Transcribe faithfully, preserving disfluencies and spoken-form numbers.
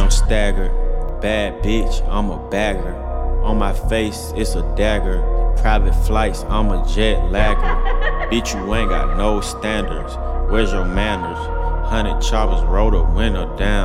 I'm staggered. Bad bitch, I'm a bagger. On my face, it's a dagger. Private flights, I'm a jet lagger. Bitch, you ain't got no standards. Where's your manners? Hundred choppers roll the window down.